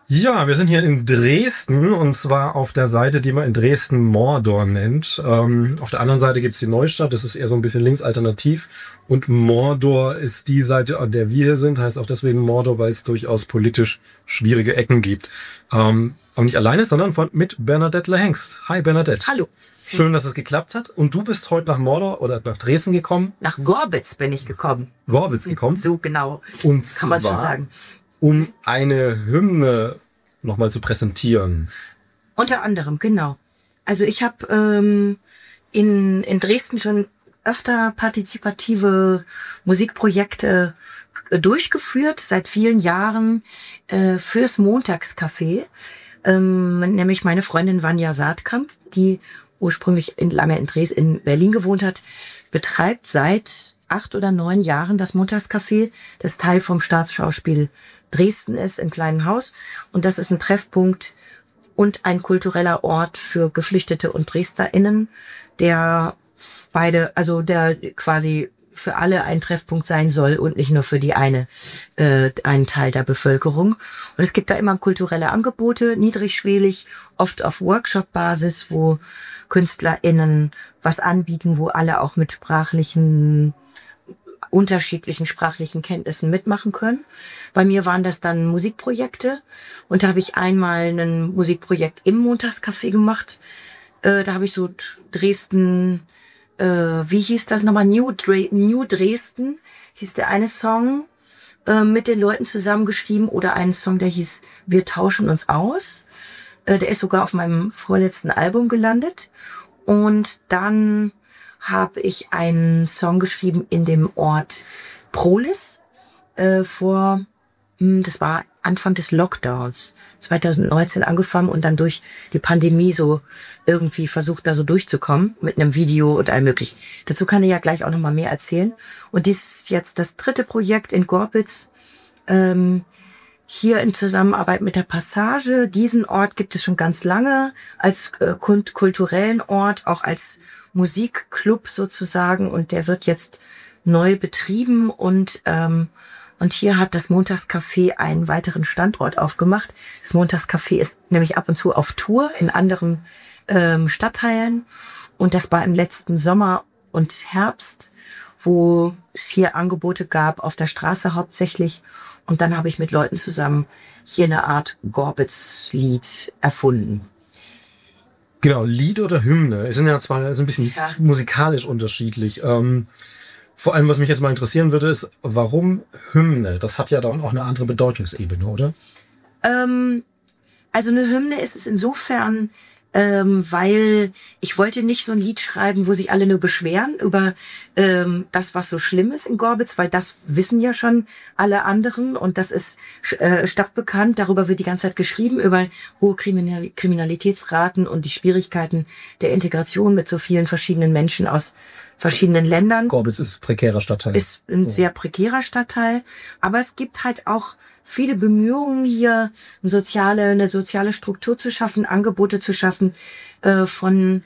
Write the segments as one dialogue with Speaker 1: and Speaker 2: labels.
Speaker 1: Ja, wir sind hier in Dresden und zwar auf der Seite, die man in Dresden Mordor nennt. Auf der anderen Seite gibt's die Neustadt, das ist eher so ein bisschen linksalternativ. Und Mordor ist die Seite, an der wir hier sind, heißt auch deswegen Mordor, weil es durchaus politisch schwierige Ecken gibt. Aber nicht alleine, sondern mit Bernadette Hengst. Hi Bernadette.
Speaker 2: Hallo.
Speaker 1: Schön, dass es geklappt hat. Und du bist heute nach Mordor oder nach Dresden gekommen?
Speaker 2: Nach Gorbitz bin ich gekommen.
Speaker 1: Gorbitz gekommen?
Speaker 2: So genau.
Speaker 1: Und
Speaker 2: kann man schon
Speaker 1: zwar,
Speaker 2: sagen.
Speaker 1: um eine Hymne nochmal zu präsentieren.
Speaker 2: Unter anderem, genau. Also ich habe in Dresden schon öfter partizipative Musikprojekte durchgeführt, seit vielen Jahren fürs Montagscafé. Nämlich meine Freundin Vanja Saatkamp, die ursprünglich lange in Berlin gewohnt hat, betreibt seit 8 oder 9 Jahren das Montagscafé, das Teil vom Staatsschauspiel Dresden ist, im kleinen Haus. Und das ist ein Treffpunkt und ein kultureller Ort für Geflüchtete und DresdnerInnen, der quasi für alle ein Treffpunkt sein soll und nicht nur für die einen Teil der Bevölkerung. Und es gibt da immer kulturelle Angebote, niedrigschwellig, oft auf Workshop-Basis, wo KünstlerInnen was anbieten, wo alle auch mit unterschiedlichen sprachlichen Kenntnissen mitmachen können. Bei mir waren das dann Musikprojekte und da habe ich einmal ein Musikprojekt im Montagscafé gemacht. Da habe ich so Dresden, wie hieß das nochmal? New Dresden hieß der eine Song, mit den Leuten zusammengeschrieben, oder einen Song, der hieß Wir tauschen uns aus. Der ist sogar auf meinem vorletzten Album gelandet. Und dann habe ich einen Song geschrieben in dem Ort Prohlis das war Anfang des Lockdowns, 2019 angefangen und dann durch die Pandemie so irgendwie versucht, da so durchzukommen mit einem Video und allem möglichen. Dazu kann ich ja gleich auch nochmal mehr erzählen. Und dies ist jetzt das 3. Projekt in Gorbitz, hier in Zusammenarbeit mit der Passage. Diesen Ort gibt es schon ganz lange als kulturellen Ort, auch als Musikclub sozusagen, und der wird jetzt neu betrieben und hier hat das Montagscafé einen weiteren Standort aufgemacht. Das Montagscafé ist nämlich ab und zu auf Tour in anderen Stadtteilen, und das war im letzten Sommer und Herbst, wo es hier Angebote gab, auf der Straße hauptsächlich, und dann habe ich mit Leuten zusammen hier eine Art Gorbitz-Lied erfunden.
Speaker 1: Genau, Lied oder Hymne. Es sind ja zwar so ein bisschen musikalisch unterschiedlich. Vor allem, was mich jetzt mal interessieren würde, ist, warum Hymne? Das hat ja dann auch eine andere Bedeutungsebene, oder?
Speaker 2: Also eine Hymne ist es insofern, weil ich wollte nicht so ein Lied schreiben, wo sich alle nur beschweren über das, was so schlimm ist in Gorbitz, weil das wissen ja schon alle anderen und das ist stadtbekannt. Darüber wird die ganze Zeit geschrieben, über hohe Kriminalitätsraten und die Schwierigkeiten der Integration mit so vielen verschiedenen Menschen aus verschiedenen Ländern.
Speaker 1: Gorbitz ist ein prekärer Stadtteil.
Speaker 2: Ist ein sehr prekärer Stadtteil, aber es gibt halt auch viele Bemühungen hier, eine soziale Struktur zu schaffen, Angebote zu schaffen, von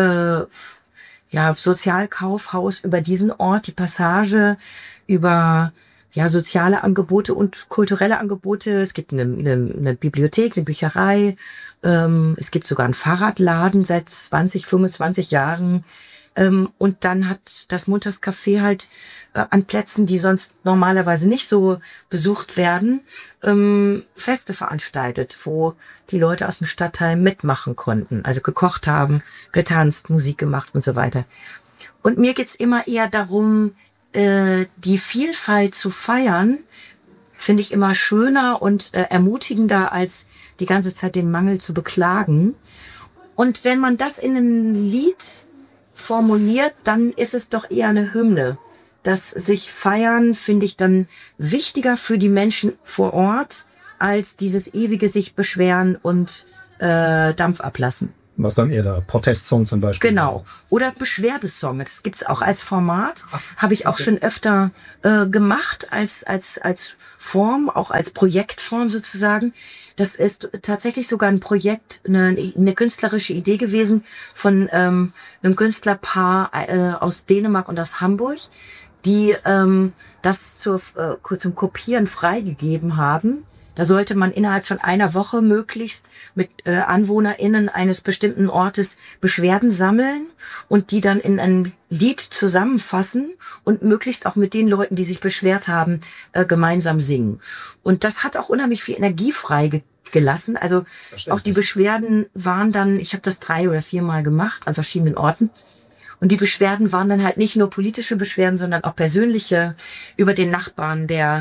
Speaker 2: Sozialkaufhaus über diesen Ort, die Passage, über soziale Angebote und kulturelle Angebote. Es gibt eine Bibliothek, eine Bücherei, es gibt sogar einen Fahrradladen seit 20, 25 Jahren. Und dann hat das Montagscafé halt an Plätzen, die sonst normalerweise nicht so besucht werden, Feste veranstaltet, wo die Leute aus dem Stadtteil mitmachen konnten. Also gekocht haben, getanzt, Musik gemacht und so weiter. Und mir geht's immer eher darum, die Vielfalt zu feiern, finde ich immer schöner und ermutigender, als die ganze Zeit den Mangel zu beklagen. Und wenn man das in ein Lied formuliert, dann ist es doch eher eine Hymne. Das sich feiern finde ich dann wichtiger für die Menschen vor Ort, als dieses ewige sich beschweren und Dampf ablassen.
Speaker 1: Was dann eher der Protestsong zum Beispiel.
Speaker 2: Genau. Oder Beschwerdesong. Das gibt's auch als Format. Habe ich auch schon öfter gemacht als Form, auch als Projektform sozusagen. Das ist tatsächlich sogar ein Projekt, eine künstlerische Idee gewesen von einem Künstlerpaar aus Dänemark und aus Hamburg, die das zum Kopieren freigegeben haben. Da sollte man innerhalb von einer Woche möglichst mit AnwohnerInnen eines bestimmten Ortes Beschwerden sammeln und die dann in ein Lied zusammenfassen und möglichst auch mit den Leuten, die sich beschwert haben, gemeinsam singen. Und das hat auch unheimlich viel Energie freigelassen. Also auch die Beschwerden waren dann, ich habe das 3 oder 4 Mal gemacht an verschiedenen Orten. Und die Beschwerden waren dann halt nicht nur politische Beschwerden, sondern auch persönliche, über den Nachbarn, der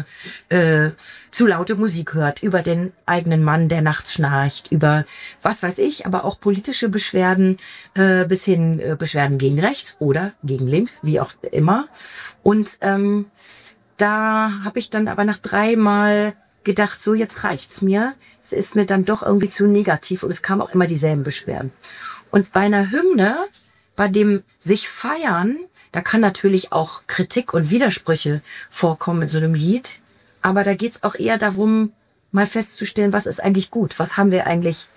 Speaker 2: zu laute Musik hört, über den eigenen Mann, der nachts schnarcht, über was weiß ich, aber auch politische Beschwerden, bis hin Beschwerden gegen rechts oder gegen links, wie auch immer. Und da habe ich dann aber nach 3 Mal gedacht, so jetzt reicht's mir. Es ist mir dann doch irgendwie zu negativ und es kamen auch immer dieselben Beschwerden. Und bei einer Hymne, bei dem sich feiern, da kann natürlich auch Kritik und Widersprüche vorkommen in so einem Lied. Aber da geht's auch eher darum, mal festzustellen, was ist eigentlich gut? Was haben wir eigentlich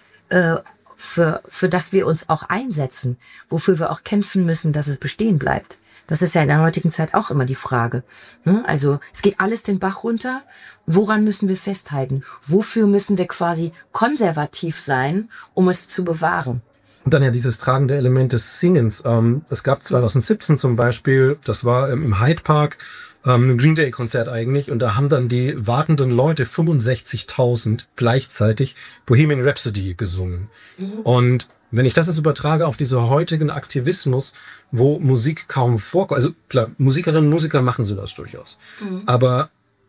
Speaker 2: für das wir uns auch einsetzen? Wofür wir auch kämpfen müssen, dass es bestehen bleibt? Das ist ja in der heutigen Zeit auch immer die Frage. Also es geht alles den Bach runter. Woran müssen wir festhalten? Wofür müssen wir quasi konservativ sein, um es zu bewahren?
Speaker 1: Und dann ja dieses tragende Element des Singens. Es gab 2017 zum Beispiel, das war im Hyde Park, ein Green Day Konzert eigentlich, und da haben dann die wartenden Leute 65.000 gleichzeitig Bohemian Rhapsody gesungen. Und wenn ich das jetzt übertrage auf diese heutigen Aktivismus, wo Musik kaum vorkommt, also klar, Musikerinnen und Musiker machen so das durchaus, aber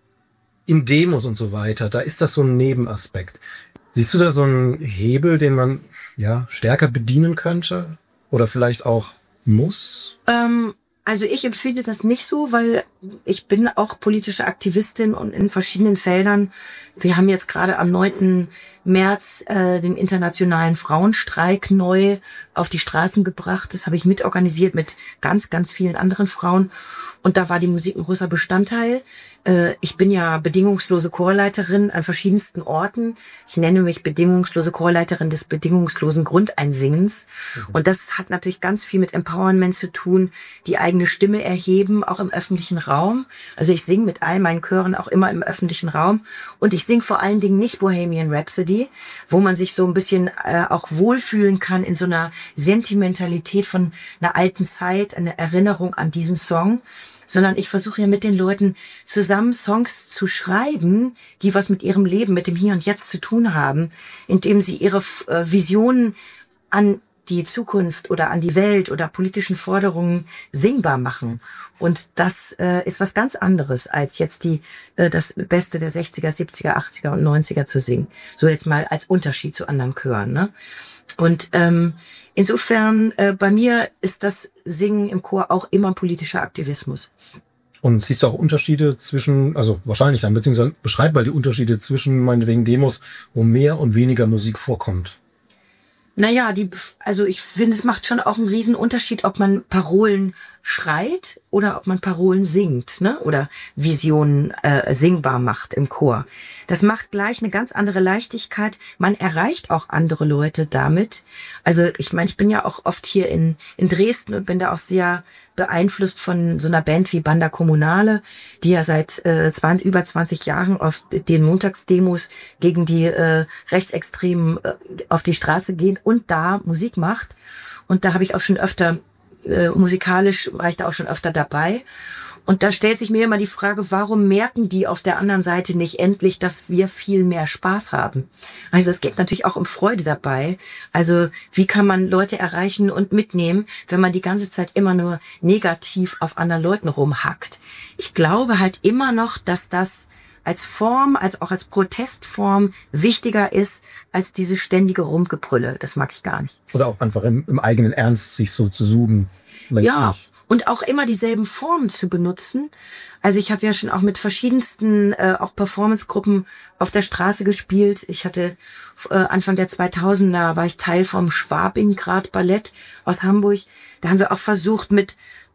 Speaker 1: in Demos und so weiter, da ist das so ein Nebenaspekt. Siehst du da so einen Hebel, den man stärker bedienen könnte? Oder vielleicht auch muss?
Speaker 2: Also ich empfinde das nicht so, weil ich bin auch politische Aktivistin und in verschiedenen Feldern. Wir haben jetzt gerade am 9. März den internationalen Frauenstreik neu auf die Straßen gebracht. Das habe ich mitorganisiert mit ganz, ganz vielen anderen Frauen. Und da war die Musik ein großer Bestandteil. Ich bin ja bedingungslose Chorleiterin an verschiedensten Orten. Ich nenne mich bedingungslose Chorleiterin des bedingungslosen Grundeinsingens. Und das hat natürlich ganz viel mit Empowerment zu tun, die eigene Stimme erheben, auch im öffentlichen Raum. Also ich singe mit all meinen Chören auch immer im öffentlichen Raum. Und ich singe vor allen Dingen nicht Bohemian Rhapsody, wo man sich so ein bisschen auch wohlfühlen kann in so einer Sentimentalität von einer alten Zeit, eine Erinnerung an diesen Song, sondern ich versuche ja mit den Leuten zusammen Songs zu schreiben, die was mit ihrem Leben, mit dem Hier und Jetzt zu tun haben, indem sie ihre Visionen an die Zukunft oder an die Welt oder politischen Forderungen singbar machen. Und das ist was ganz anderes, als jetzt das Beste der 60er, 70er, 80er und 90er zu singen. So jetzt mal als Unterschied zu anderen Chören, ne? Und insofern, bei mir ist das Singen im Chor auch immer politischer Aktivismus.
Speaker 1: Und siehst du auch Unterschiede zwischen, also wahrscheinlich dann, beziehungsweise beschreib mal die Unterschiede zwischen meinetwegen Demos, wo mehr und weniger Musik vorkommt.
Speaker 2: Naja, also ich finde, es macht schon auch einen riesen Unterschied, ob man Parolen schreit oder ob man Parolen singt, ne? Oder Visionen singbar macht im Chor. Das macht gleich eine ganz andere Leichtigkeit. Man erreicht auch andere Leute damit. Also ich meine, ich bin ja auch oft hier in Dresden und bin da auch sehr beeinflusst von so einer Band wie Banda Kommunale, die ja seit über 20 Jahren auf den Montagsdemos gegen die Rechtsextremen auf die Straße gehen und da Musik macht. Und da habe ich auch schon öfter, musikalisch war ich da auch schon öfter dabei. Und da stellt sich mir immer die Frage, warum merken die auf der anderen Seite nicht endlich, dass wir viel mehr Spaß haben? Also es geht natürlich auch um Freude dabei. Also wie kann man Leute erreichen und mitnehmen, wenn man die ganze Zeit immer nur negativ auf anderen Leuten rumhackt? Ich glaube halt immer noch, dass das als Form, als auch als Protestform wichtiger ist als diese ständige Rumgebrülle. Das mag ich gar nicht.
Speaker 1: Oder auch einfach im eigenen Ernst sich so zu zoomen.
Speaker 2: Ja, und auch immer dieselben Formen zu benutzen. Also ich habe ja schon auch mit verschiedensten auch Performancegruppen auf der Straße gespielt. Ich hatte Anfang der 2000er war ich Teil vom Schwabingrad Ballett aus Hamburg. Da haben wir auch versucht mit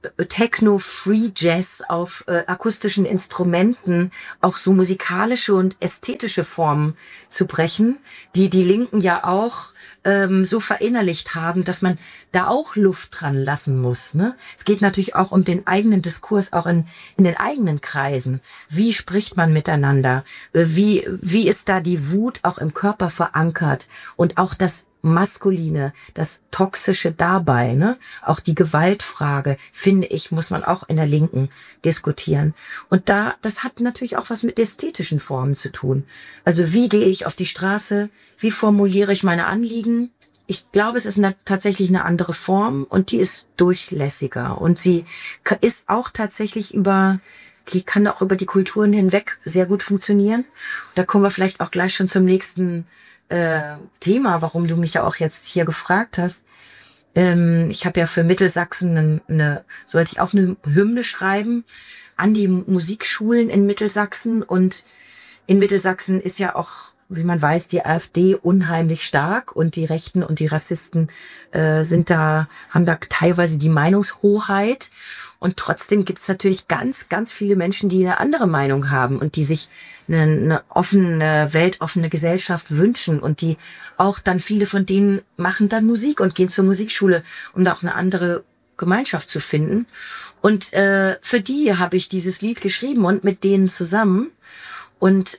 Speaker 2: Techno, Free Jazz auf akustischen Instrumenten auch so musikalische und ästhetische Formen zu brechen, die die Linken ja auch so verinnerlicht haben, dass man da auch Luft dran lassen muss. Ne? Es geht natürlich auch um den eigenen Diskurs, auch in den eigenen Kreisen. Wie spricht man miteinander? Wie ist da die Wut auch im Körper verankert? Und auch das Maskuline, das Toxische dabei, ne? Auch die Gewaltfrage, finde ich, muss man auch in der Linken diskutieren. Und das hat natürlich auch was mit ästhetischen Formen zu tun. Also wie gehe ich auf die Straße? Wie formuliere ich meine Anliegen? Ich glaube, es ist tatsächlich eine andere Form und die ist durchlässiger. Und sie ist auch tatsächlich kann auch über die Kulturen hinweg sehr gut funktionieren. Da kommen wir vielleicht auch gleich schon zum nächsten Thema, warum du mich ja auch jetzt hier gefragt hast. Ich habe ja für Mittelsachsen sollte ich auch eine Hymne schreiben an die Musikschulen in Mittelsachsen. Und in Mittelsachsen ist ja auch, wie man weiß, die AfD unheimlich stark und die Rechten und die Rassisten haben da teilweise die Meinungshoheit. Und trotzdem gibt's natürlich ganz, ganz viele Menschen, die eine andere Meinung haben und die sich eine offene, weltoffene Gesellschaft wünschen und die auch dann, viele von denen machen dann Musik und gehen zur Musikschule, um da auch eine andere Gemeinschaft zu finden. Und für die habe ich dieses Lied geschrieben und mit denen zusammen. Und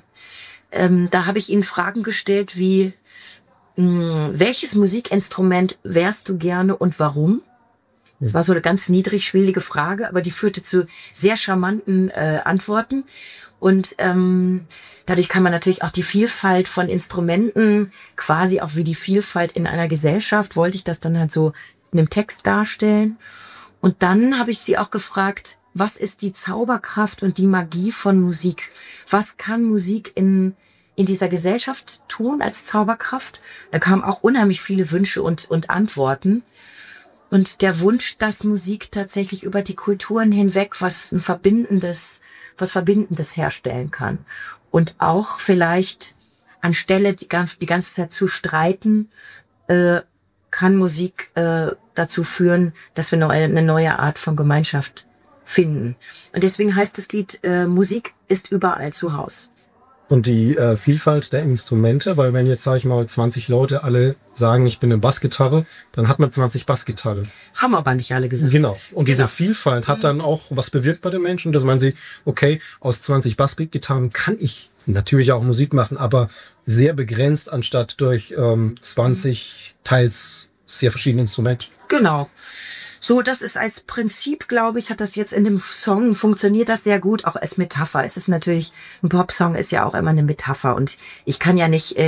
Speaker 2: da habe ich ihnen Fragen gestellt wie, welches Musikinstrument wärst du gerne und warum? Das war so eine ganz niedrigschwellige Frage, aber die führte zu sehr charmanten Antworten. Und dadurch kann man natürlich auch die Vielfalt von Instrumenten, quasi auch wie die Vielfalt in einer Gesellschaft, wollte ich das dann halt so in einem Text darstellen. Und dann habe ich sie auch gefragt, was ist die Zauberkraft und die Magie von Musik? Was kann Musik in dieser Gesellschaft tun als Zauberkraft? Da kamen auch unheimlich viele Wünsche und Antworten. Und der Wunsch, dass Musik tatsächlich über die Kulturen hinweg was Verbindendes herstellen kann. Und auch vielleicht anstelle die ganze Zeit zu streiten, kann Musik dazu führen, dass wir noch eine neue Art von Gemeinschaft finden. Und deswegen heißt das Lied, Musik ist überall zu Haus.
Speaker 1: Und die Vielfalt der Instrumente, weil wenn jetzt, sage ich mal, 20 Leute alle sagen, ich bin eine Bassgitarre, dann hat man 20 Bassgitarren.
Speaker 2: Haben aber nicht alle gesagt.
Speaker 1: Genau. Und diese Vielfalt hat dann auch was bewirkt bei den Menschen, dass man sieht, okay, aus 20 Bassgitarren kann ich natürlich auch Musik machen, aber sehr begrenzt, anstatt durch 20 teils sehr verschiedene Instrumente.
Speaker 2: Genau. So, das ist als Prinzip, glaube ich, hat das jetzt in dem Song, funktioniert das sehr gut, auch als Metapher. Es ist natürlich, ein Popsong ist ja auch immer eine Metapher und ich kann ja nicht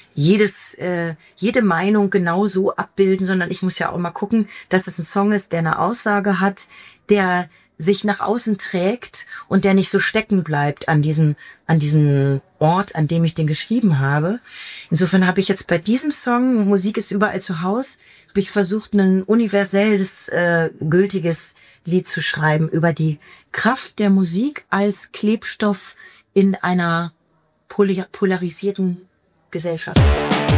Speaker 2: jede Meinung genau so abbilden, sondern ich muss ja auch mal gucken, dass es ein Song ist, der eine Aussage hat, der sich nach außen trägt und der nicht so stecken bleibt an diesem Ort, an dem ich den geschrieben habe. Insofern habe ich jetzt bei diesem Song, Musik ist überall zu Haus, habe ich versucht, ein universelles, gültiges Lied zu schreiben über die Kraft der Musik als Klebstoff in einer polarisierten Gesellschaft.